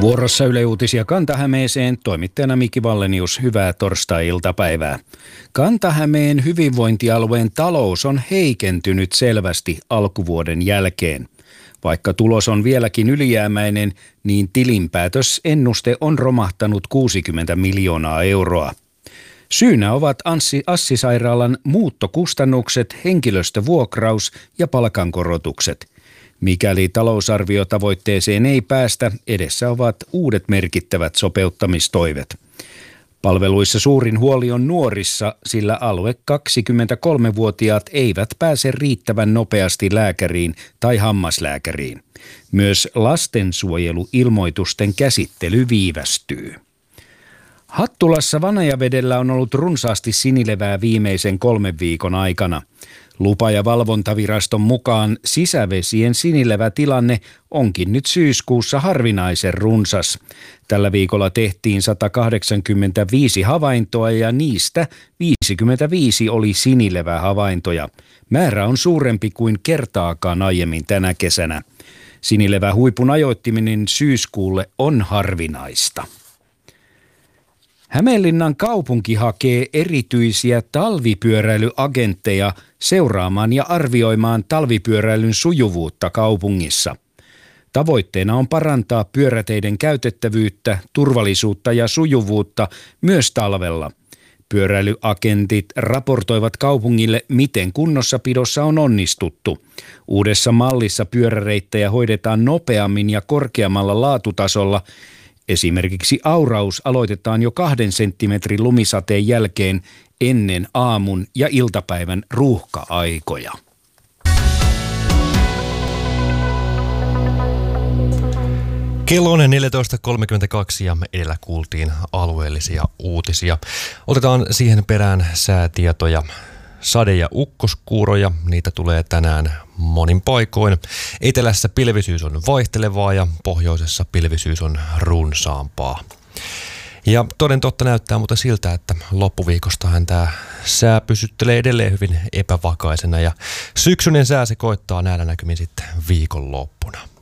Vuorossa Yle Uutisia Kanta-Hämeeseen, toimittajana Mikki Wallenius. Hyvää torstai-iltapäivää. Kanta-Hämeen hyvinvointialueen talous on heikentynyt selvästi alkuvuoden jälkeen. Vaikka tulos on vieläkin ylijäämäinen, niin tilinpäätösennuste on romahtanut 60 miljoonaa euroa. Syynä ovat Assi-sairaalan muuttokustannukset, henkilöstövuokraus ja palkankorotukset. Mikäli talousarviotavoitteeseen ei päästä, edessä ovat uudet merkittävät sopeuttamistoimet. Palveluissa suurin huoli on nuorissa, sillä alle 23-vuotiaat eivät pääse riittävän nopeasti lääkäriin tai hammaslääkäriin. Myös lastensuojeluilmoitusten käsittely viivästyy. Hattulassa Vanajavedellä on ollut runsaasti sinilevää viimeisen 3 viikon aikana. Lupa- ja valvontaviraston mukaan sisävesien sinilevätilanne onkin nyt syyskuussa harvinaisen runsas. Tällä viikolla tehtiin 185 havaintoa ja niistä 55 oli sinilevähavaintoja. Määrä on suurempi kuin kertaakaan aiemmin tänä kesänä. Sinilevähuipun ajoittiminen syyskuulle on harvinaista. Hämeenlinnan kaupunki hakee erityisiä talvipyöräilyagentteja seuraamaan ja arvioimaan talvipyöräilyn sujuvuutta kaupungissa. Tavoitteena on parantaa pyöräteiden käytettävyyttä, turvallisuutta ja sujuvuutta myös talvella. Pyöräilyagentit raportoivat kaupungille, miten kunnossapidossa on onnistuttu. Uudessa mallissa pyöräreittejä hoidetaan nopeammin ja korkeammalla laatutasolla. Esimerkiksi auraus aloitetaan jo 2 senttimetrin lumisateen jälkeen ennen aamun ja iltapäivän ruuhka-aikoja. Kello on 14.32 ja edellä kuultiin alueellisia uutisia. Otetaan siihen perään säätietoja. Sade- ja ukkoskuuroja, niitä tulee tänään monin paikoin. Etelässä pilvisyys on vaihtelevaa ja pohjoisessa pilvisyys on runsaampaa. Ja toden totta näyttää mutta siltä, että loppuviikostahan tämä sää pysyttelee edelleen hyvin epävakaisena ja syksyinen sää se koittaa näillä näkymin sitten viikonloppuna.